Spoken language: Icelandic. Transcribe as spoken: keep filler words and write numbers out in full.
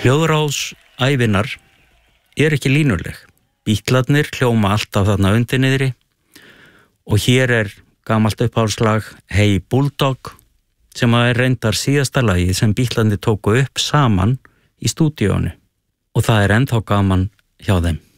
Hljóðrás ævinnar er ekki línuleg. Bítlarnir hljóma alltaf þarna undir niðri og hér er gamalt uppáhaldslag Hey Bulldog sem er reyndar síðasta lagið sem Bítlarnir tóku upp saman í stúdíónu og það er ennþá gaman hjá þeim.